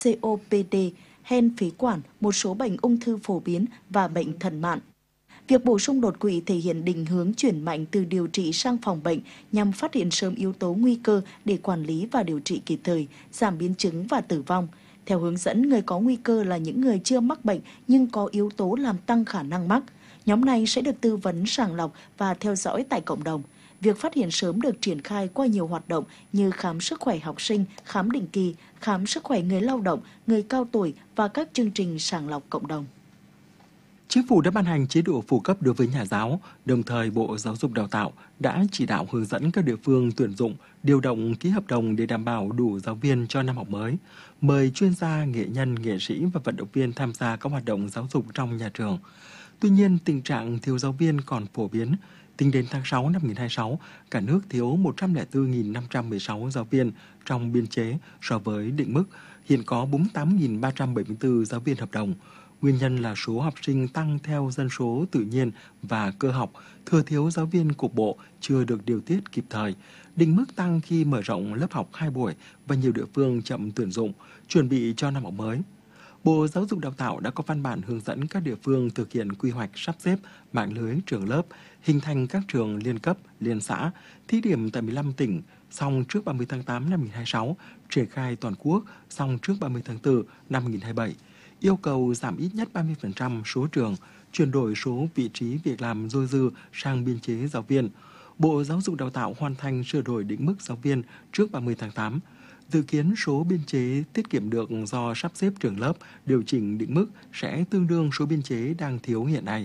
COPD, hen phế quản, một số bệnh ung thư phổ biến và bệnh thận mạn. Việc bổ sung đột quỵ thể hiện định hướng chuyển mạnh từ điều trị sang phòng bệnh nhằm phát hiện sớm yếu tố nguy cơ để quản lý và điều trị kịp thời, giảm biến chứng và tử vong. Theo hướng dẫn, người có nguy cơ là những người chưa mắc bệnh nhưng có yếu tố làm tăng khả năng mắc. Nhóm này sẽ được tư vấn sàng lọc và theo dõi tại cộng đồng. Việc phát hiện sớm được triển khai qua nhiều hoạt động như khám sức khỏe học sinh, khám định kỳ, khám sức khỏe người lao động, người cao tuổi và các chương trình sàng lọc cộng đồng. Chính phủ đã ban hành chế độ phụ cấp đối với nhà giáo, đồng thời Bộ Giáo dục Đào tạo đã chỉ đạo hướng dẫn các địa phương tuyển dụng, điều động ký hợp đồng để đảm bảo đủ giáo viên cho năm học mới, mời chuyên gia, nghệ nhân, nghệ sĩ và vận động viên tham gia các hoạt động giáo dục trong nhà trường. Tuy nhiên, tình trạng thiếu giáo viên còn phổ biến. Tính đến tháng 6 năm 2026, cả nước thiếu 104.516 giáo viên trong biên chế so với định mức, hiện có 48.374 giáo viên hợp đồng. Nguyên nhân là số học sinh tăng theo dân số tự nhiên và cơ học, thừa thiếu giáo viên cục bộ chưa được điều tiết kịp thời. Định mức tăng khi mở rộng lớp học 2 buổi và nhiều địa phương chậm tuyển dụng, chuẩn bị cho năm học mới. Bộ Giáo dục Đào tạo đã có văn bản hướng dẫn các địa phương thực hiện quy hoạch sắp xếp mạng lưới trường lớp, hình thành các trường liên cấp, liên xã, thí điểm tại 15 tỉnh, xong trước 30 tháng 8 năm 2026, triển khai toàn quốc, xong trước 30 tháng 4 năm 2027. Yêu cầu giảm ít nhất 30% số trường, chuyển đổi số vị trí việc làm dôi dư sang biên chế giáo viên. Bộ Giáo dục Đào tạo hoàn thành sửa đổi định mức giáo viên trước 30 tháng 8. Dự kiến số biên chế tiết kiệm được do sắp xếp trường lớp, điều chỉnh định mức sẽ tương đương số biên chế đang thiếu hiện nay.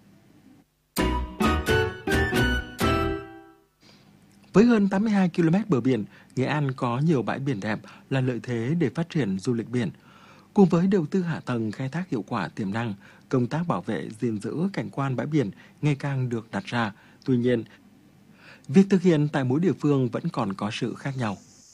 Với hơn 82 km bờ biển, Nghệ An có nhiều bãi biển đẹp là lợi thế để phát triển du lịch biển. Cùng với đầu tư hạ tầng khai thác hiệu quả tiềm năng, công tác bảo vệ gìn giữ cảnh quan bãi biển ngày càng được đặt ra. Tuy nhiên, việc thực hiện tại mỗi địa phương vẫn còn có sự khác nhau.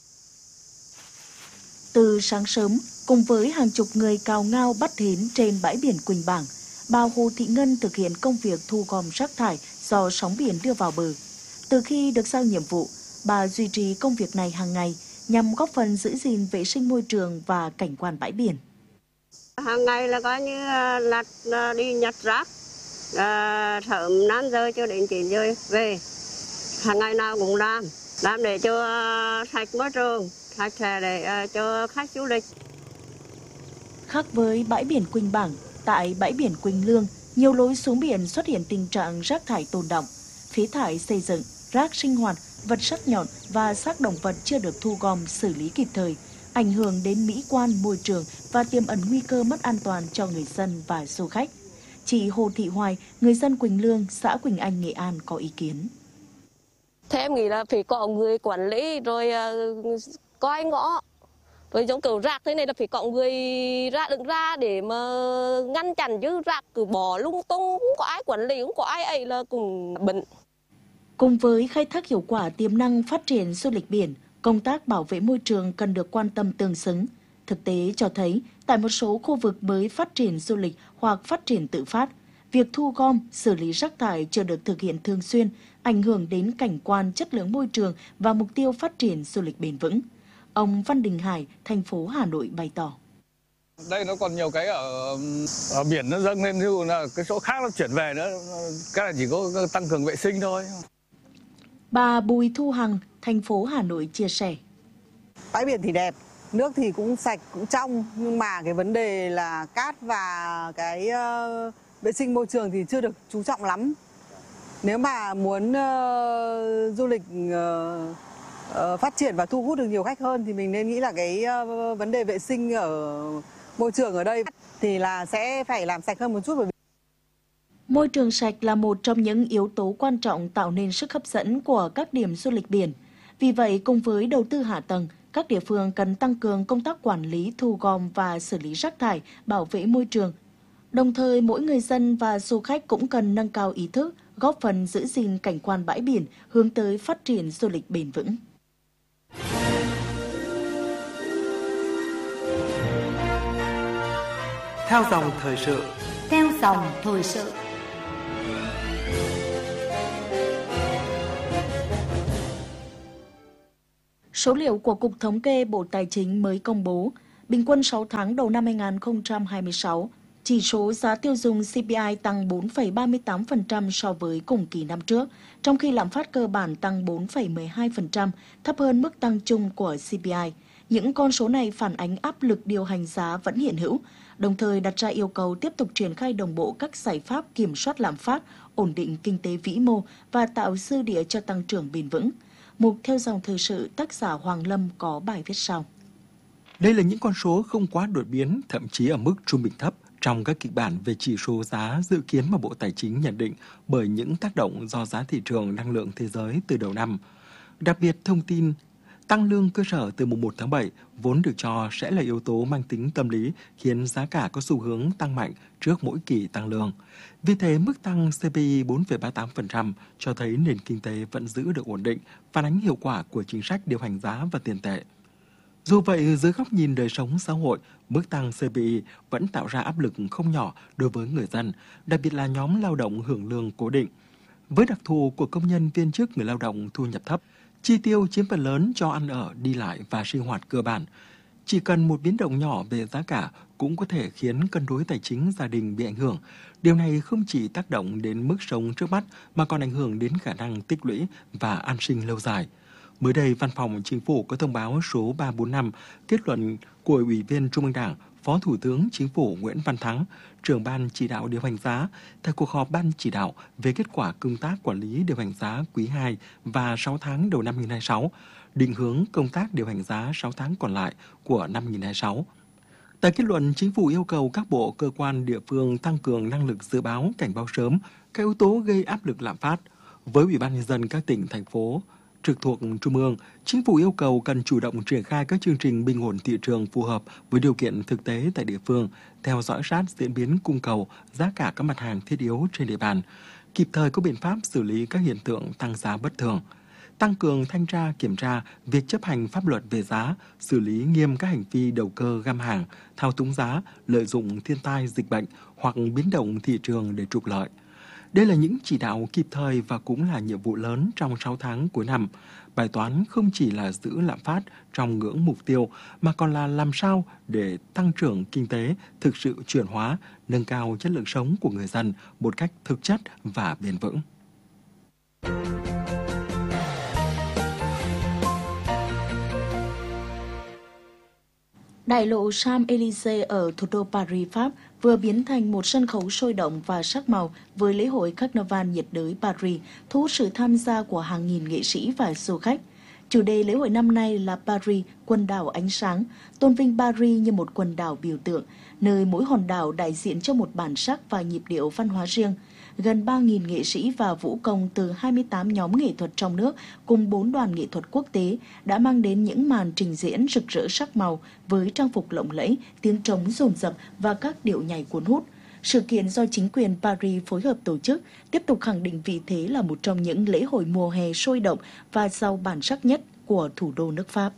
Từ sáng sớm, cùng với hàng chục người cào ngao bắt hến trên bãi biển Quỳnh Bảng, bà Hồ Thị Ngân thực hiện công việc thu gom rác thải do sóng biển đưa vào bờ. Từ khi được giao nhiệm vụ, bà duy trì công việc này hàng ngày nhằm góp phần giữ gìn vệ sinh môi trường và cảnh quan bãi biển. Hàng ngày là coi như đi nhặt rác, sớm 5 giờ cho đến 9 giờ về. Hàng ngày nào cũng làm để cho sạch môi trường, sạch sẽ để cho khách du lịch. Khác với bãi biển Quỳnh Bảng, tại bãi biển Quỳnh Lương, nhiều lối xuống biển xuất hiện tình trạng rác thải tồn đọng, phế thải xây dựng, rác sinh hoạt, vật sắc nhọn và xác động vật chưa được thu gom xử lý kịp thời, ảnh hưởng đến mỹ quan môi trường và tiềm ẩn nguy cơ mất an toàn cho người dân và du khách. Chị Hồ Thị Hoài, người dân Quỳnh Lương, xã Quỳnh Anh, Nghệ An có ý kiến. Thế em nghĩ là phải có người quản lý rồi coi ngõ. Rồi giống kiểu rác thế này là phải có người đừng ra để mà ngăn chặn, chứ rác cứ bỏ lung tung, không có ai quản lý, không có ai ấy là cũng bẩn. Cùng với khai thác hiệu quả tiềm năng phát triển du lịch biển, công tác bảo vệ môi trường cần được quan tâm tương xứng. Thực tế cho thấy, tại một số khu vực mới phát triển du lịch hoặc phát triển tự phát, việc thu gom, xử lý rác thải chưa được thực hiện thường xuyên, ảnh hưởng đến cảnh quan, chất lượng môi trường và mục tiêu phát triển du lịch bền vững. Ông Văn Đình Hải, thành phố Hà Nội bày tỏ. Đây nó còn nhiều cái ở biển nó dâng lên, ví dụ là cái chỗ khác nó chuyển về nữa, cái này chỉ có tăng cường vệ sinh thôi. Bà Bùi Thu Hằng, thành phố Hà Nội chia sẻ. Bãi biển thì đẹp, nước thì cũng sạch, cũng trong, nhưng mà cái vấn đề là cát và cái vệ sinh môi trường thì chưa được chú trọng lắm. Nếu mà muốn du lịch phát triển và thu hút được nhiều khách hơn thì mình nên nghĩ là cái vấn đề vệ sinh ở môi trường ở đây thì là sẽ phải làm sạch hơn một chút. Môi trường sạch là một trong những yếu tố quan trọng tạo nên sức hấp dẫn của các điểm du lịch biển. Vì vậy, cùng với đầu tư hạ tầng, các địa phương cần tăng cường công tác quản lý, thu gom và xử lý rác thải, bảo vệ môi trường. Đồng thời, mỗi người dân và du khách cũng cần nâng cao ý thức, góp phần giữ gìn cảnh quan bãi biển, hướng tới phát triển du lịch bền vững. Theo dòng thời sự. Theo dòng thời sự. Số liệu của Cục Thống kê Bộ Tài chính mới công bố, Bình quân 6 tháng đầu năm 2026, chỉ số giá tiêu dùng CPI tăng 4,38% so với cùng kỳ năm trước, trong khi lạm phát cơ bản tăng 4,12%, thấp hơn mức tăng chung của CPI. Những con số này phản ánh áp lực điều hành giá vẫn hiện hữu, đồng thời đặt ra yêu cầu tiếp tục triển khai đồng bộ các giải pháp kiểm soát lạm phát, ổn định kinh tế vĩ mô và tạo dư địa cho tăng trưởng bền vững. Mục theo dòng thời sự, tác giả Hoàng Lâm có bài viết sau. Đây là những con số không quá đột biến, thậm chí ở mức trung bình thấp trong các kịch bản về chỉ số giá dự kiến mà Bộ Tài chính nhận định bởi những tác động do giá thị trường năng lượng thế giới từ đầu năm. Đặc biệt, thông tin tăng lương cơ sở từ mùng 1 tháng 7 vốn được cho sẽ là yếu tố mang tính tâm lý khiến giá cả có xu hướng tăng mạnh trước mỗi kỳ tăng lương. Vì thế, mức tăng CPI 4,38% cho thấy nền kinh tế vẫn giữ được ổn định, phản ánh hiệu quả của chính sách điều hành giá và tiền tệ. Dù vậy, dưới góc nhìn đời sống xã hội, mức tăng CPI vẫn tạo ra áp lực không nhỏ đối với người dân, đặc biệt là nhóm lao động hưởng lương cố định. Với đặc thù của công nhân viên chức người lao động thu nhập thấp, chi tiêu chiếm phần lớn cho ăn ở, đi lại và sinh hoạt cơ bản. Chỉ cần một biến động nhỏ về giá cả cũng có thể khiến cân đối tài chính gia đình bị ảnh hưởng. Điều này không chỉ tác động đến mức sống trước mắt mà còn ảnh hưởng đến khả năng tích lũy và an sinh lâu dài. Mới đây, Văn phòng Chính phủ có thông báo số 345 kết luận của Ủy viên Trung ương Đảng, Phó Thủ tướng Chính phủ Nguyễn Văn Thắng, trưởng Ban chỉ đạo điều hành giá, tại cuộc họp Ban chỉ đạo về kết quả công tác quản lý điều hành giá quý 2 và 6 tháng đầu năm 2026, định hướng công tác điều hành giá 6 tháng còn lại của năm 2026. Tại kết luận, Chính phủ yêu cầu các bộ, cơ quan, địa phương tăng cường năng lực dự báo, cảnh báo sớm các yếu tố gây áp lực lạm phát. Với Ủy ban Nhân dân các tỉnh, thành phố trực thuộc Trung ương, Chính phủ yêu cầu cần chủ động triển khai các chương trình bình ổn thị trường phù hợp với điều kiện thực tế tại địa phương, theo dõi sát diễn biến cung cầu, giá cả các mặt hàng thiết yếu trên địa bàn, kịp thời có biện pháp xử lý các hiện tượng tăng giá bất thường, tăng cường thanh tra kiểm tra việc chấp hành pháp luật về giá, xử lý nghiêm các hành vi đầu cơ găm hàng, thao túng giá, lợi dụng thiên tai dịch bệnh hoặc biến động thị trường để trục lợi. Đây là những chỉ đạo kịp thời và cũng là nhiệm vụ lớn trong 6 tháng cuối năm. Bài toán không chỉ là giữ lạm phát trong ngưỡng mục tiêu mà còn là làm sao để tăng trưởng kinh tế thực sự chuyển hóa, nâng cao chất lượng sống của người dân một cách thực chất và bền vững. Đại lộ Champs-Élysées ở thủ đô Paris, Pháp vừa biến thành một sân khấu sôi động và sắc màu với lễ hội Carnival nhiệt đới Paris, thu hút sự tham gia của hàng nghìn nghệ sĩ và du khách. Chủ đề lễ hội năm nay là Paris, quần đảo ánh sáng, tôn vinh Paris như một quần đảo biểu tượng, nơi mỗi hòn đảo đại diện cho một bản sắc và nhịp điệu văn hóa riêng. Gần 3.000 nghệ sĩ và vũ công từ 28 nhóm nghệ thuật trong nước cùng 4 đoàn nghệ thuật quốc tế đã mang đến những màn trình diễn rực rỡ sắc màu với trang phục lộng lẫy, tiếng trống dồn dập và các điệu nhảy cuốn hút. Sự kiện do chính quyền Paris phối hợp tổ chức tiếp tục khẳng định vị thế là một trong những lễ hội mùa hè sôi động và giàu bản sắc nhất của thủ đô nước Pháp.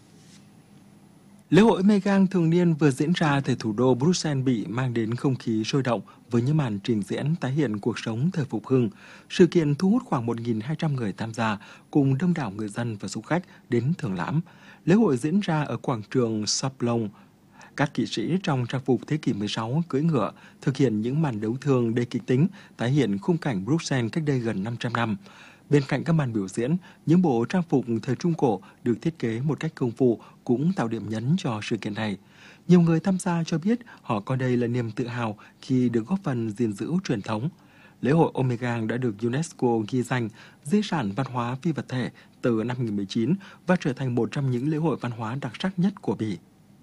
Lễ hội Megang thường niên vừa diễn ra tại thủ đô Bruxelles, Bỉ mang đến không khí sôi động với những màn trình diễn tái hiện cuộc sống thời phục hưng. Sự kiện thu hút khoảng 1.200 người tham gia cùng đông đảo người dân và du khách đến thưởng lãm. Lễ hội diễn ra ở quảng trường Sablon. Các kỵ sĩ trong trang phục thế kỷ 16 cưỡi ngựa thực hiện những màn đấu thương đầy kịch tính, tái hiện khung cảnh Bruxelles cách đây gần 500 năm. Bên cạnh các màn biểu diễn, những bộ trang phục thời Trung Cổ được thiết kế một cách công phu cũng tạo điểm nhấn cho sự kiện này. Nhiều người tham gia cho biết họ coi đây là niềm tự hào khi được góp phần gìn giữ truyền thống. Lễ hội Omegang đã được UNESCO ghi danh di sản văn hóa phi vật thể từ năm 2019 và trở thành một trong những lễ hội văn hóa đặc sắc nhất của Bỉ.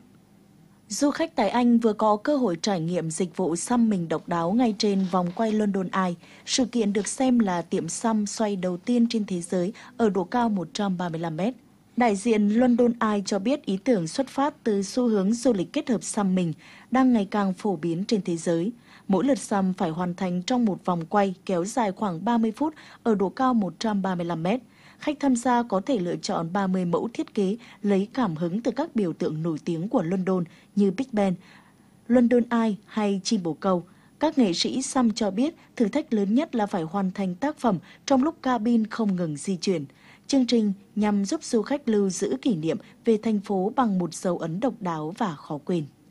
Du khách tại Anh vừa có cơ hội trải nghiệm dịch vụ xăm mình độc đáo ngay trên vòng quay London Eye. Sự kiện được xem là tiệm xăm xoay đầu tiên trên thế giới ở độ cao 135 mét. Đại diện London Eye cho biết ý tưởng xuất phát từ xu hướng du lịch kết hợp xăm mình đang ngày càng phổ biến trên thế giới. Mỗi lượt xăm phải hoàn thành trong một vòng quay kéo dài khoảng 30 phút ở độ cao 135 mét. Khách tham gia có thể lựa chọn 30 mẫu thiết kế lấy cảm hứng từ các biểu tượng nổi tiếng của London như Big Ben, London Eye hay chim bồ câu. Các nghệ sĩ xăm cho biết thử thách lớn nhất là phải hoàn thành tác phẩm trong lúc cabin không ngừng di chuyển. Chương trình nhằm giúp du khách lưu giữ kỷ niệm về thành phố bằng một dấu ấn độc đáo và khó quên.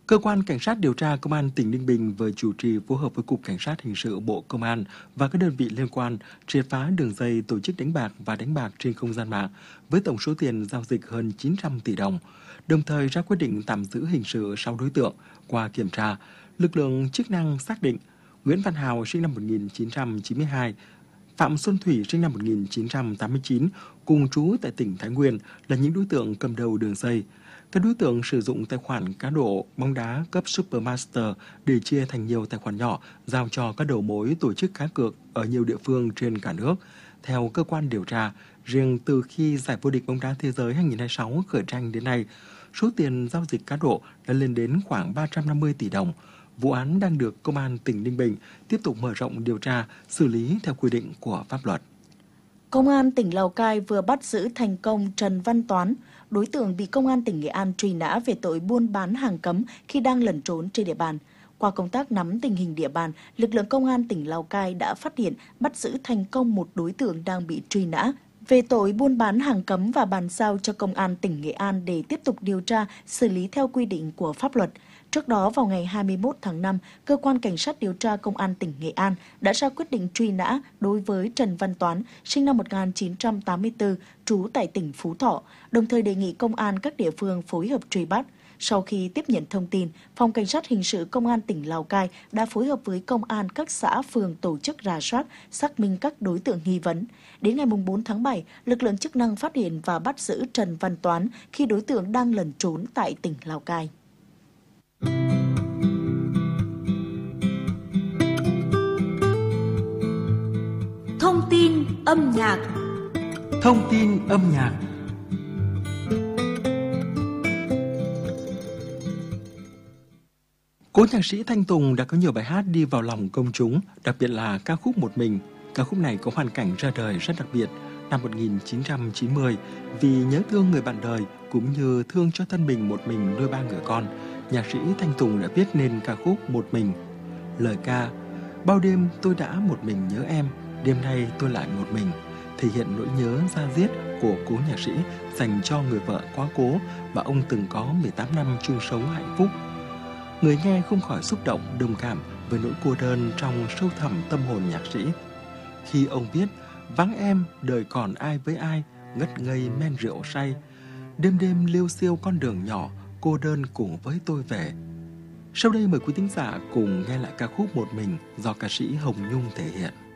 Cơ quan Cảnh sát điều tra Công an tỉnh Ninh Bình vừa chủ trì phối hợp với Cục Cảnh sát Hình sự Bộ Công an và các đơn vị liên quan triệt phá đường dây tổ chức đánh bạc và đánh bạc trên không gian mạng với tổng số tiền giao dịch hơn 900 tỷ đồng, đồng thời ra quyết định tạm giữ hình sự 6 đối tượng. Qua kiểm tra, lực lượng chức năng xác định Nguyễn Văn Hào sinh năm 1992, Phạm Xuân Thủy sinh năm 1989 cùng trú tại tỉnh Thái Nguyên là những đối tượng cầm đầu đường dây. Các đối tượng sử dụng tài khoản cá độ bóng đá cấp Supermaster để chia thành nhiều tài khoản nhỏ, giao cho các đầu mối tổ chức cá cược ở nhiều địa phương trên cả nước. Theo cơ quan điều tra, riêng từ khi giải vô địch bóng đá thế giới 2026 khởi tranh đến nay, số tiền giao dịch cá độ đã lên đến khoảng 350 tỷ đồng. Vụ án đang được Công an tỉnh Ninh Bình tiếp tục mở rộng điều tra, xử lý theo quy định của pháp luật. Công an tỉnh Lào Cai vừa bắt giữ thành công Trần Văn Toán, đối tượng bị Công an tỉnh Nghệ An truy nã về tội buôn bán hàng cấm khi đang lẩn trốn trên địa bàn. Qua công tác nắm tình hình địa bàn, lực lượng Công an tỉnh Lào Cai đã phát hiện bắt giữ thành công một đối tượng đang bị truy nã về tội buôn bán hàng cấm và bàn giao cho Công an tỉnh Nghệ An để tiếp tục điều tra, xử lý theo quy định của pháp luật. Trước đó, vào ngày 21 tháng 5, Cơ quan Cảnh sát điều tra Công an tỉnh Nghệ An đã ra quyết định truy nã đối với Trần Văn Toán, sinh năm 1984, trú tại tỉnh Phú Thọ, đồng thời đề nghị công an các địa phương phối hợp truy bắt. Sau khi tiếp nhận thông tin, Phòng Cảnh sát Hình sự Công an tỉnh Lào Cai đã phối hợp với công an các xã phường tổ chức rà soát, xác minh các đối tượng nghi vấn. Đến ngày 4 tháng 7, lực lượng chức năng phát hiện và bắt giữ Trần Văn Toán khi đối tượng đang lẩn trốn tại tỉnh Lào Cai. Thông tin âm nhạc. Thông tin âm nhạc. Cố nhạc sĩ Thanh Tùng đã có nhiều bài hát đi vào lòng công chúng, đặc biệt là ca khúc Một Mình. Ca khúc này có hoàn cảnh ra đời rất đặc biệt. Năm 1990, vì nhớ thương người bạn đời cũng như thương cho thân mình một mình nuôi 3 người con, nhạc sĩ Thanh Tùng đã viết nên ca khúc Một Mình. Lời ca: bao đêm tôi đã một mình nhớ em, đêm nay tôi lại một mình, thể hiện nỗi nhớ da diết của cố nhạc sĩ dành cho người vợ quá cố mà ông từng có 18 năm chung sống hạnh phúc. Người nghe không khỏi xúc động, đồng cảm với nỗi cô đơn trong sâu thẳm tâm hồn nhạc sĩ. Khi ông viết: vắng em đời còn ai với ai, ngất ngây men rượu say, đêm đêm liêu xiêu con đường nhỏ, cô đơn cùng với tôi về. Sau đây mời quý thính giả cùng nghe lại ca khúc Một Mình do ca sĩ Hồng Nhung thể hiện.